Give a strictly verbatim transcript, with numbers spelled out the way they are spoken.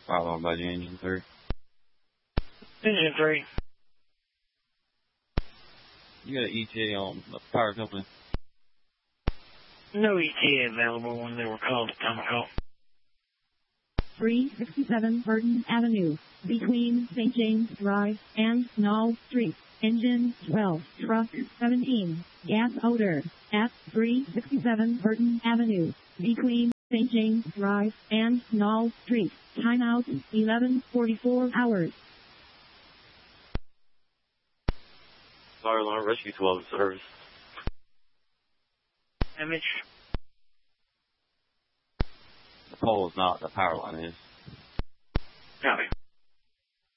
Followed by the engine three. Engine three. You got an E T A on the power company? No E T A available when they were called at time of call. three sixty-seven Burton Avenue, between Saint James Drive and Knoll Street. Engine twelve, truck seventeen, gas odor, at three sixty-seven Burton Avenue, between Saint James Drive and Knoll Street. Timeout, eleven forty-four hours. Fire alarm rescue twelve service. Image. The pole is not, the power line is.